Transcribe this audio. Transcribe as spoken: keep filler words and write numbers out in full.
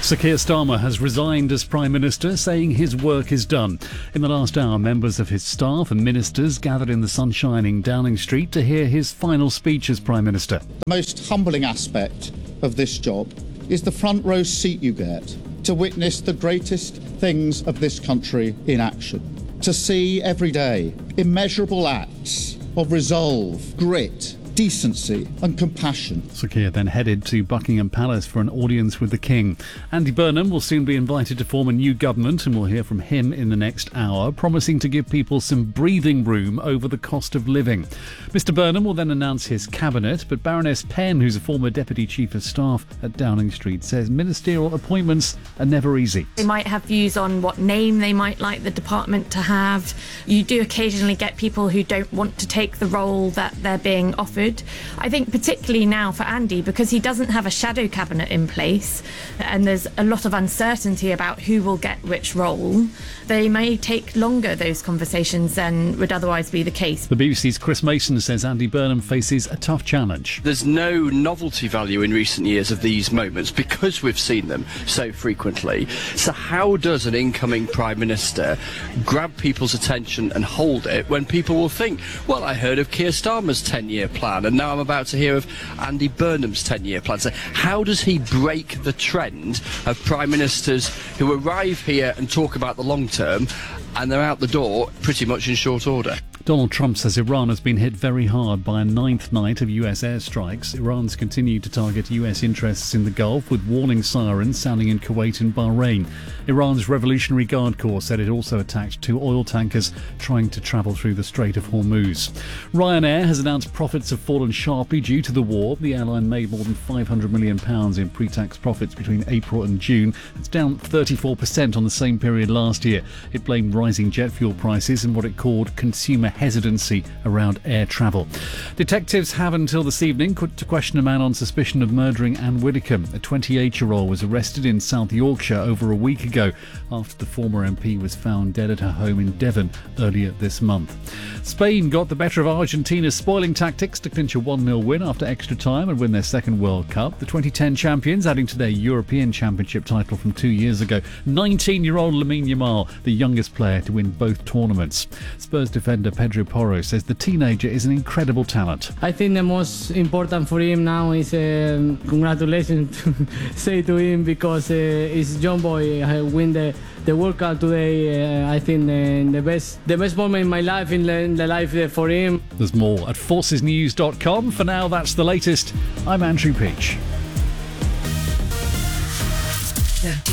Sir Keir Starmer has resigned as Prime Minister, saying his work is done. In the last hour, members of his staff and ministers gathered in the sun-shining Downing Street to hear his final speech as Prime Minister. The most humbling aspect of this job is the front row seat you get to witness the greatest things of this country in action. To see every day immeasurable acts of resolve, grit, decency and compassion. Sir Keir then headed to Buckingham Palace for an audience with the King. Andy Burnham will soon be invited to form a new government, and we'll hear from him in the next hour, promising to give people some breathing room over the cost of living. Mister Burnham will then announce his cabinet, but Baroness Penn, who's a former Deputy Chief of Staff at Downing Street, says ministerial appointments are never easy. They might have views on what name they might like the department to have. You do occasionally get people who don't want to take the role that they're being offered. I think particularly now for Andy, because he doesn't have a shadow cabinet in place and there's a lot of uncertainty about who will get which role, they may take longer, those conversations, than would otherwise be the case. The B B C's Chris Mason says Andy Burnham faces a tough challenge. There's no novelty value in recent years of these moments because we've seen them so frequently. So how does an incoming Prime Minister grab people's attention and hold it when people will think, well, I heard of Keir Starmer's ten-year plan, and now I'm about to hear of Andy Burnham's ten-year plan. So how does he break the trend of Prime Ministers who arrive here and talk about the long term and they're out the door pretty much in short order? Donald Trump says Iran has been hit very hard by a ninth night of U S airstrikes. Iran's continued to target U S interests in the Gulf, with warning sirens sounding in Kuwait and Bahrain. Iran's Revolutionary Guard Corps said it also attacked two oil tankers trying to travel through the Strait of Hormuz. Ryanair has announced profits have fallen sharply due to the war. The airline made more than five hundred million pounds in pre-tax profits between April and June. It's down thirty-four percent on the same period last year. It blamed rising jet fuel prices and what it called consumer hesitancy around air travel. Detectives have until this evening to question a man on suspicion of murdering Anne Widdecombe. A twenty-eight-year-old was arrested in South Yorkshire over a week ago after the former M P was found dead at her home in Devon earlier this month. Spain got the better of Argentina's spoiling tactics to clinch a one nil win after extra time and win their second World Cup. The twenty ten champions adding to their European Championship title from two years ago. nineteen-year-old Lamine Yamal, the youngest player to win both tournaments. Spurs defender Pedro Porro says the teenager is an incredible talent. I think the most important for him now is um, congratulations to say to him, because uh, it's young boy uh, win the, the World Cup today. Uh, I think uh, the best the best moment in my life, in the, in the life uh, for him. There's more at forces news dot com. For now, that's the latest. I'm Andrew Peach.